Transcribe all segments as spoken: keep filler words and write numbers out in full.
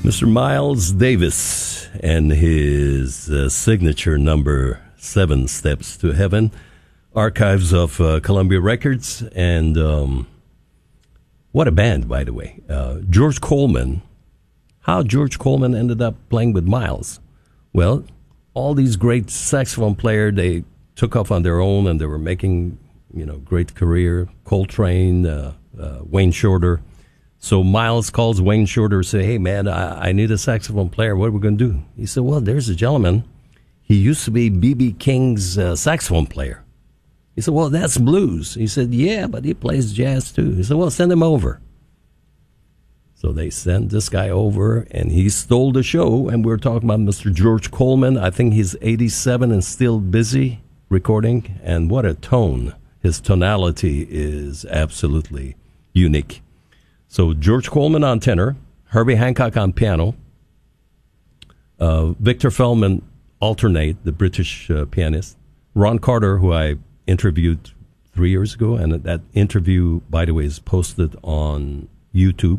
Mister Miles Davis and his uh, signature number, Seven Steps to Heaven, archives of uh, Columbia Records. And um, what a band, by the way. Uh, George Coleman. How George Coleman ended up playing with Miles. Well, all these great saxophone players, they took off on their own and they were making, you know, great career. Coltrane, uh, uh, Wayne Shorter. So Miles calls Wayne Shorter and say, hey, man, I, I need a saxophone player. What are we going to do? He said, well, there's a gentleman. He used to be B B King's uh, saxophone player. He said, well, that's blues. He said, yeah, but he plays jazz too. He said, well, send him over. So they sent this guy over, and he stole the show. And we were talking about Mister George Coleman. I think he's eighty-seven and still busy recording. And what a tone. His tonality is absolutely unique. So George Coleman on tenor, Herbie Hancock on piano, uh, Victor Feldman alternate, the British uh, pianist, Ron Carter, who I interviewed three years ago, and that interview, by the way, is posted on YouTube,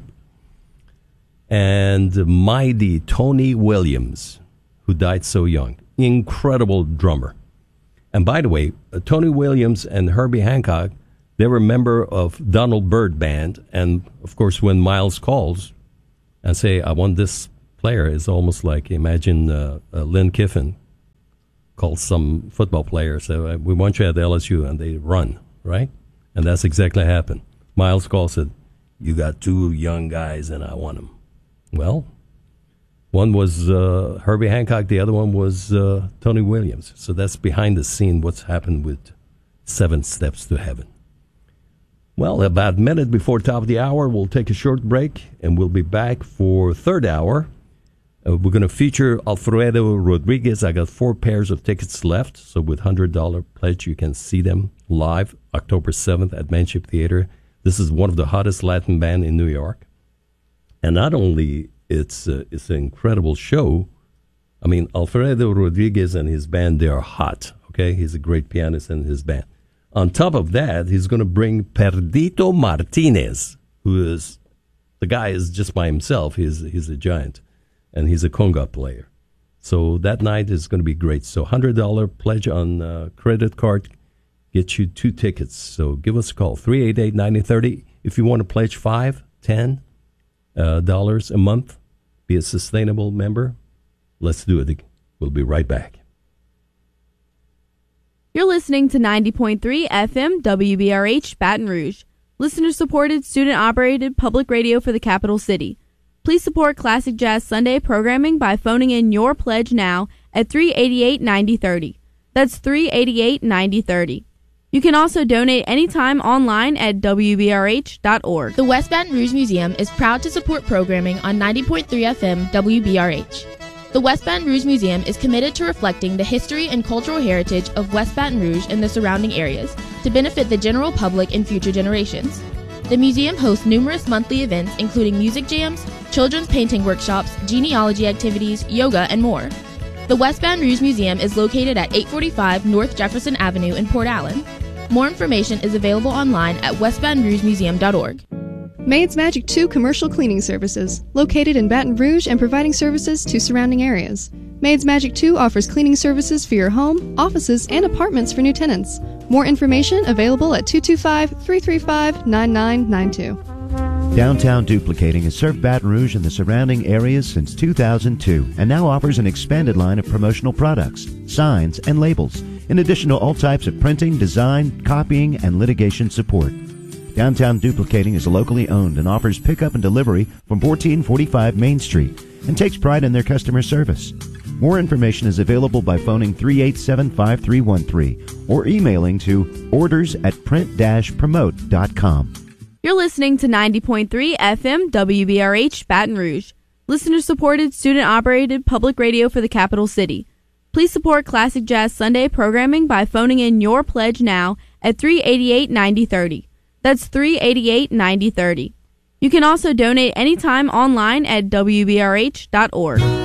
and mighty Tony Williams, who died so young, incredible drummer. And by the way, uh, Tony Williams and Herbie Hancock, they were a member of Donald Byrd Band, and of course, when Miles calls and say, I want this player, it's almost like, imagine uh, uh, Lynn Kiffin calls some football player, so we want you at L S U, and they run, right? And that's exactly what happened. Miles calls it, you got two young guys, and I want them. Well, one was uh, Herbie Hancock, the other one was uh, Tony Williams. So that's behind the scene what's happened with Seven Steps to Heaven. Well, about a minute before top of the hour, we'll take a short break, and we'll be back for third hour. Uh, we're going to feature Alfredo Rodriguez. I got four pairs of tickets left, so with one hundred dollars pledge, you can see them live October seventh at Manship Theater. This is one of the hottest Latin bands in New York. And not only it's uh, it's an incredible show, I mean, Alfredo Rodriguez and his band, they are hot, okay? He's a great pianist in his band. On top of that, he's going to bring Perdito Martinez, who is, the guy is just by himself. He's, he's a giant, and he's a conga player. So that night is going to be great. So one hundred dollars pledge on uh, credit card gets you two tickets. So give us a call, three eight eight, nine zero three zero. If you want to pledge five, ten uh, dollars a month, be a sustainable member, let's do it. We'll be right back. You're listening to ninety point three F M W B R H Baton Rouge, listener-supported, student-operated public radio for the capital city. Please support Classic Jazz Sunday programming by phoning in your pledge now at three eight eight, nine zero three zero. That's three eight eight, nine zero three zero. You can also donate anytime online at w b r h dot org. The West Baton Rouge Museum is proud to support programming on ninety point three F M W B R H. The West Baton Rouge Museum is committed to reflecting the history and cultural heritage of West Baton Rouge and the surrounding areas to benefit the general public and future generations. The museum hosts numerous monthly events including music jams, children's painting workshops, genealogy activities, yoga, and more. The West Baton Rouge Museum is located at eight forty-five North Jefferson Avenue in Port Allen. More information is available online at west baton rouge museum dot org. Maid's Magic two Commercial Cleaning Services, located in Baton Rouge and providing services to surrounding areas. Maid's Magic two offers cleaning services for your home, offices, and apartments for new tenants. More information available at two two five, three three five, nine nine nine two. Downtown Duplicating has served Baton Rouge and the surrounding areas since two thousand two and now offers an expanded line of promotional products, signs, and labels, in addition to all types of printing, design, copying, and litigation support. Downtown Duplicating is locally owned and offers pickup and delivery from fourteen forty-five Main Street and takes pride in their customer service. More information is available by phoning three eight seven, five three one three or emailing to orders at print dash promote dot com. You're listening to ninety point three F M W B R H Baton Rouge, listener-supported, student-operated public radio for the capital city. Please support Classic Jazz Sunday programming by phoning in your pledge now at three eight eight, nine zero three zero. That's three eight eight, nine zero three zero. You can also donate anytime online at w b r h dot org.